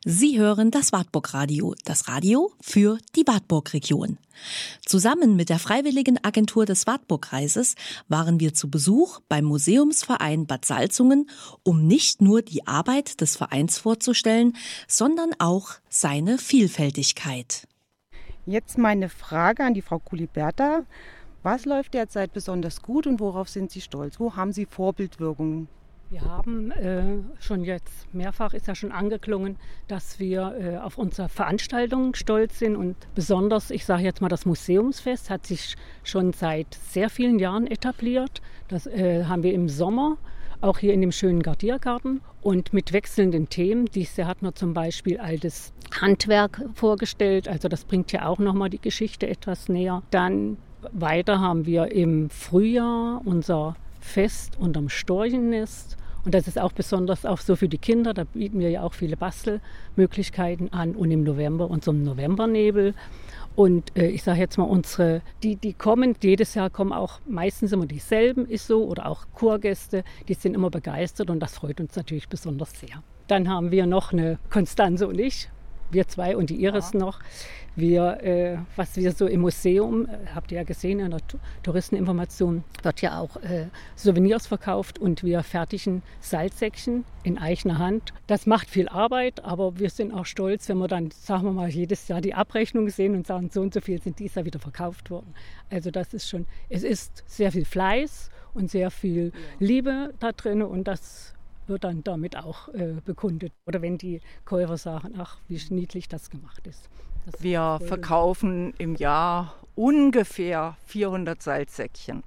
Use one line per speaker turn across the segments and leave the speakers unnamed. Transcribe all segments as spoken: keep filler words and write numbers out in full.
Sie hören das Wartburg-Radio, das Radio für die Wartburg-Region. Zusammen mit der Freiwilligen Agentur des Wartburg-Kreises waren wir zu Besuch beim Museumsverein Bad Salzungen, um nicht nur die Arbeit des Vereins vorzustellen, sondern auch seine Vielfältigkeit.
Jetzt meine Frage an die Frau Kuliberta. Was läuft derzeit besonders gut und worauf sind Sie stolz? Wo haben Sie Vorbildwirkung?
Wir haben äh, schon jetzt mehrfach, ist ja schon angeklungen, dass wir äh, auf unsere Veranstaltungen stolz sind und besonders, ich sage jetzt mal, das Museumsfest hat sich schon seit sehr vielen Jahren etabliert. Das äh, haben wir im Sommer, auch hier in dem schönen Gardiergarten und mit wechselnden Themen. Dieses Jahr hat man zum Beispiel altes Handwerk vorgestellt, also das bringt ja auch nochmal die Geschichte etwas näher. Dann weiter haben wir im Frühjahr unser Fest unterm Storchennest. Und das ist auch besonders auch so für die Kinder, da bieten wir ja auch viele Bastelmöglichkeiten an und im November unseren Novembernebel. Und äh, ich sage jetzt mal, unsere, die, die kommen, jedes Jahr kommen auch meistens immer dieselben, ist so, oder auch Kurgäste, die sind immer begeistert und das freut uns natürlich besonders sehr. Dann haben wir noch eine Konstanze und ich, wir zwei und die Iris ja. noch. Wir, äh, was wir so im Museum, äh, habt ihr ja gesehen, in der T- Touristeninformation wird ja auch äh, Souvenirs verkauft und wir fertigen Salzsäckchen in eigener Hand. Das macht viel Arbeit, aber wir sind auch stolz, wenn wir dann, sagen wir mal, jedes Jahr die Abrechnung sehen und sagen, so und so viel sind dieses Jahr wieder verkauft worden. Also das ist schon, es ist sehr viel Fleiß und sehr viel ja. Liebe da drin und das wird dann damit auch äh, bekundet. Oder wenn die Käufer sagen, ach, wie niedlich das gemacht ist. Das
Wir verkaufen im Jahr ungefähr vierhundert Salzsäckchen.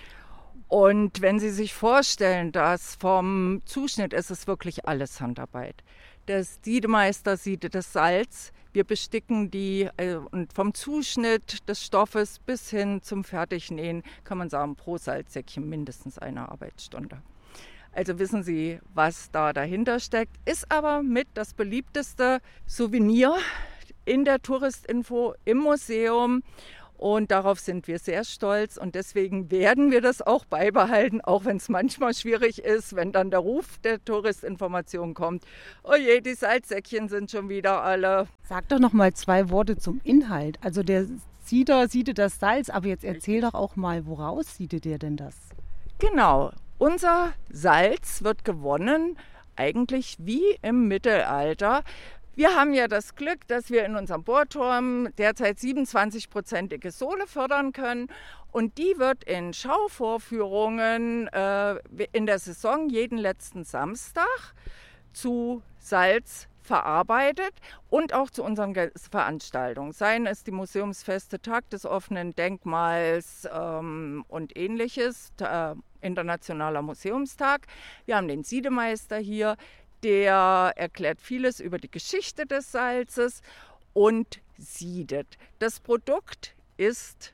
Und wenn Sie sich vorstellen, dass vom Zuschnitt ist es wirklich alles Handarbeit. Der Siedemeister siedet das Salz, wir besticken die äh, und vom Zuschnitt des Stoffes bis hin zum Fertignähen kann man sagen, pro Salzsäckchen mindestens eine Arbeitsstunde. Also wissen Sie, was da dahinter steckt, ist aber mit das beliebteste Souvenir in der Touristinfo im Museum und darauf sind wir sehr stolz und deswegen werden wir das auch beibehalten, auch wenn es manchmal schwierig ist, wenn dann der Ruf der Touristinformation kommt. Oh je, die Salzsäckchen sind schon wieder alle.
Sag doch noch mal zwei Worte zum Inhalt. Also der Sieder siedet das Salz, aber jetzt erzähl doch auch mal, woraus siedet ihr denn das?
Genau, unser Salz wird gewonnen, eigentlich wie im Mittelalter. Wir haben ja das Glück, dass wir in unserem Bohrturm derzeit siebenundzwanzig-prozentige Sohle fördern können. Und die wird in Schauvorführungen äh, in der Saison jeden letzten Samstag zu Salz verarbeitet und auch zu unseren Veranstaltungen. Seien es die Museumsfeste, Tag des offenen Denkmals ähm, und ähnliches, äh, Internationaler Museumstag. Wir haben den Siedemeister hier. Der erklärt vieles über die Geschichte des Salzes und siedet. Das Produkt ist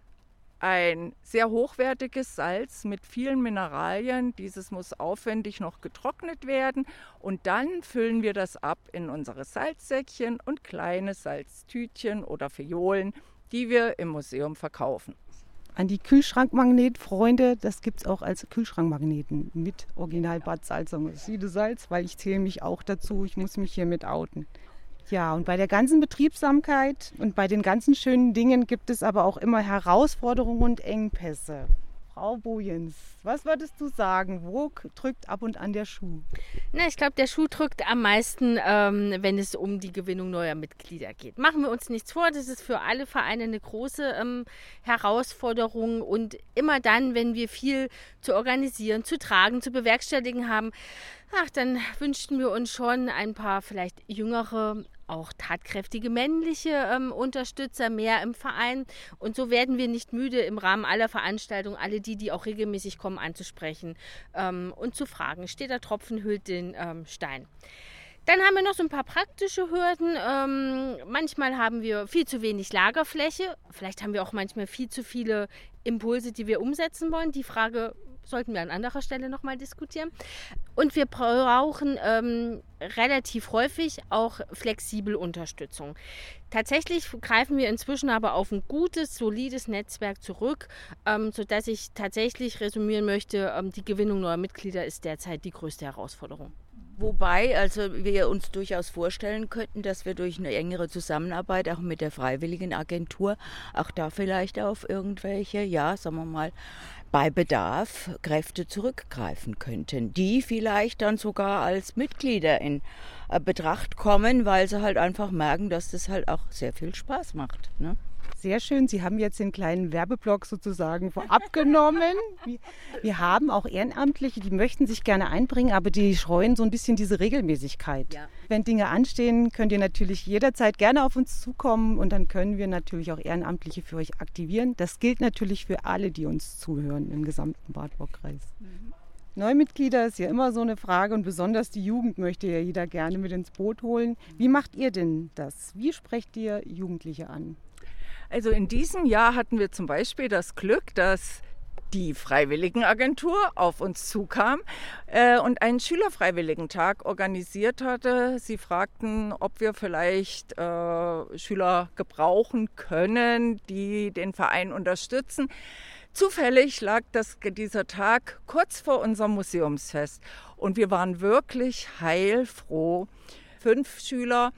ein sehr hochwertiges Salz mit vielen Mineralien. Dieses muss aufwendig noch getrocknet werden und dann füllen wir das ab in unsere Salzsäckchen und kleine Salztütchen oder Fiolen, die wir im Museum verkaufen.
An die Kühlschrankmagnetfreunde, das gibt es auch als Kühlschrankmagneten mit Original Bad Salzungen. Siedesalz, weil ich zähle mich auch dazu, ich muss mich hiermit outen. Ja, und bei der ganzen Betriebsamkeit und bei den ganzen schönen Dingen gibt es aber auch immer Herausforderungen und Engpässe. Frau Bojens, was würdest du sagen? Wo drückt ab und an der Schuh?
Na, ich glaube, der Schuh drückt am meisten, ähm, wenn es um die Gewinnung neuer Mitglieder geht. Machen wir uns nichts vor, das ist für alle Vereine eine große ähm, Herausforderung. Und immer dann, wenn wir viel zu organisieren, zu tragen, zu bewerkstelligen haben, ach, dann wünschten wir uns schon ein paar vielleicht jüngere, auch tatkräftige männliche ähm, Unterstützer mehr im Verein. Und so werden wir nicht müde, im Rahmen aller Veranstaltungen alle die, die auch regelmäßig kommen, anzusprechen ähm, und zu fragen, steht der Tropfen hüllt den ähm, Stein. Dann haben wir noch so ein paar praktische Hürden. Ähm, manchmal haben wir viel zu wenig Lagerfläche. Vielleicht haben wir auch manchmal viel zu viele Impulse, die wir umsetzen wollen. Die Frage sollten wir an anderer Stelle nochmal diskutieren. Und wir brauchen ähm, relativ häufig auch flexible Unterstützung. Tatsächlich greifen wir inzwischen aber auf ein gutes, solides Netzwerk zurück, ähm, sodass ich tatsächlich resümieren möchte, ähm, die Gewinnung neuer Mitglieder ist derzeit die größte Herausforderung.
Wobei, also wir uns durchaus vorstellen könnten, dass wir durch eine engere Zusammenarbeit auch mit der Freiwilligenagentur auch da vielleicht auf irgendwelche, ja, sagen wir mal, bei Bedarf Kräfte zurückgreifen könnten, die vielleicht dann sogar als Mitglieder in Betracht kommen, weil sie halt einfach merken, dass das halt auch sehr viel Spaß macht, ne?
Sehr schön. Sie haben jetzt den kleinen Werbeblock sozusagen vorab genommen. Wir, wir haben auch Ehrenamtliche, die möchten sich gerne einbringen, aber die scheuen so ein bisschen diese Regelmäßigkeit. Ja. Wenn Dinge anstehen, könnt ihr natürlich jederzeit gerne auf uns zukommen und dann können wir natürlich auch Ehrenamtliche für euch aktivieren. Das gilt natürlich für alle, die uns zuhören im gesamten Wartburgkreis. Mhm. Neumitglieder ist ja immer so eine Frage und besonders die Jugend möchte ja jeder gerne mit ins Boot holen. Wie macht ihr denn das? Wie sprecht ihr Jugendliche an?
Also in diesem Jahr hatten wir zum Beispiel das Glück, dass die Freiwilligenagentur auf uns zukam äh, und einen Schülerfreiwilligentag organisiert hatte. Sie fragten, ob wir vielleicht äh, Schüler gebrauchen können, die den Verein unterstützen. Zufällig lag das, dieser Tag kurz vor unserem Museumsfest und wir waren wirklich heilfroh. Fünf Schüler,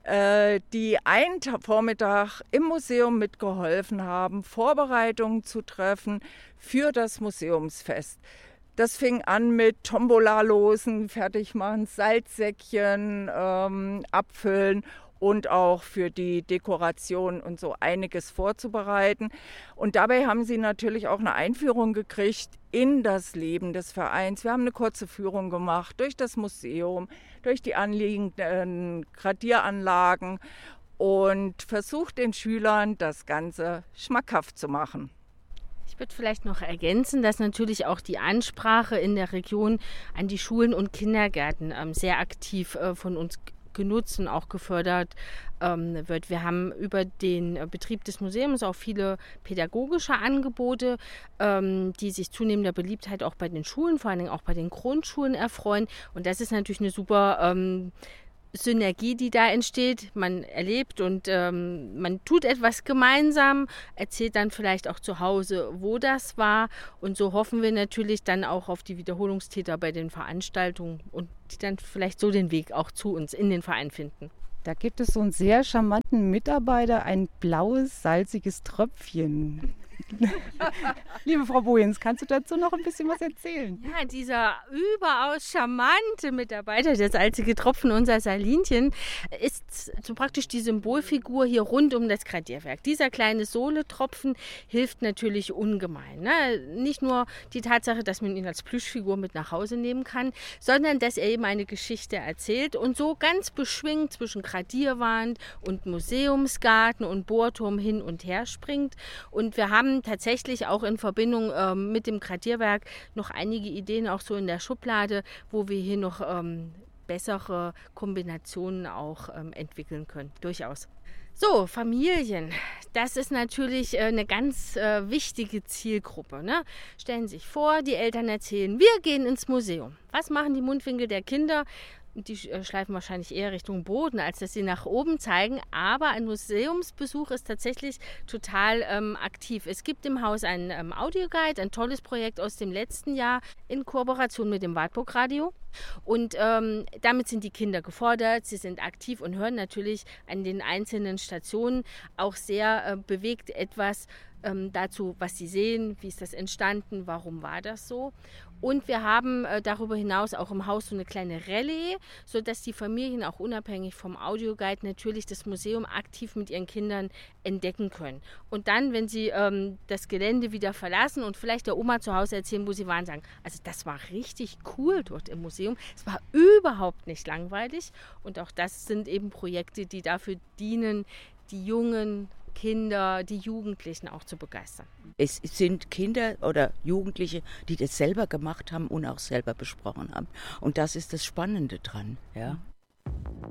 die einen Vormittag im Museum mitgeholfen haben, Vorbereitungen zu treffen für das Museumsfest. Das fing an mit Tombola-Losen, Fertigmachen, Salzsäckchen, ähm, Abfüllen und auch für die Dekoration und so einiges vorzubereiten. Und dabei haben sie natürlich auch eine Einführung gekriegt in das Leben des Vereins. Wir haben eine kurze Führung gemacht durch das Museum, durch die anliegenden Gradieranlagen und versucht den Schülern das Ganze schmackhaft zu machen.
Ich würde vielleicht noch ergänzen, dass natürlich auch die Ansprache in der Region an die Schulen und Kindergärten ähm, sehr aktiv äh, von uns genutzt und auch gefördert ähm, wird. Wir haben über den äh, Betrieb des Museums auch viele pädagogische Angebote, ähm, die sich zunehmender Beliebtheit auch bei den Schulen, vor allen Dingen auch bei den Grundschulen erfreuen. Und das ist natürlich eine super ähm, Synergie, die da entsteht. Man erlebt und ähm, man tut etwas gemeinsam, erzählt dann vielleicht auch zu Hause, wo das war. Und so hoffen wir natürlich dann auch auf die Wiederholungstäter bei den Veranstaltungen und die dann vielleicht so den Weg auch zu uns in den Verein finden.
Da gibt es so einen sehr charmanten Mitarbeiter, ein blaues, salziges Tröpfchen. Liebe Frau Bojens, kannst du dazu noch ein bisschen was erzählen?
Ja, dieser überaus charmante Mitarbeiter, der salzige Tropfen, unser Salinchen, ist so praktisch die Symbolfigur hier rund um das Gradierwerk. Dieser kleine Sohle-Tropfen hilft natürlich ungemein. Ne? Nicht nur die Tatsache, dass man ihn als Plüschfigur mit nach Hause nehmen kann, sondern dass er eben eine Geschichte erzählt und so ganz beschwingt zwischen Gradierwand und Museumsgarten und Bohrturm hin und her springt. Und wir haben tatsächlich auch in Verbindung ähm, mit dem Gradierwerk noch einige Ideen auch so in der Schublade, wo wir hier noch ähm, bessere Kombinationen auch ähm, entwickeln können. Durchaus. So, Familien, das ist natürlich äh, eine ganz äh, wichtige Zielgruppe. Ne? Stellen Sie sich vor, die Eltern erzählen, wir gehen ins Museum. Was machen die Mundwinkel der Kinder? Die schleifen wahrscheinlich eher Richtung Boden, als dass sie nach oben zeigen. Aber ein Museumsbesuch ist tatsächlich total ähm, aktiv. Es gibt im Haus einen ähm, Audioguide, ein tolles Projekt aus dem letzten Jahr in Kooperation mit dem Wartburgradio. Und ähm, damit sind die Kinder gefordert, sie sind aktiv und hören natürlich an den einzelnen Stationen auch sehr äh, bewegt etwas ähm, dazu, was sie sehen, wie ist das entstanden, warum war das so. Und wir haben äh, darüber hinaus auch im Haus so eine kleine Rallye, sodass die Familien auch unabhängig vom Audioguide natürlich das Museum aktiv mit ihren Kindern entdecken können. Und dann, wenn sie ähm, das Gelände wieder verlassen und vielleicht der Oma zu Hause erzählen, wo sie waren, sagen, also das war richtig cool dort im Museum. Es war überhaupt nicht langweilig. Und auch das sind eben Projekte, die dafür dienen, die jungen Kinder, die Jugendlichen auch zu begeistern.
Es sind Kinder oder Jugendliche, die das selber gemacht haben und auch selber besprochen haben. Und das ist das Spannende dran, ja.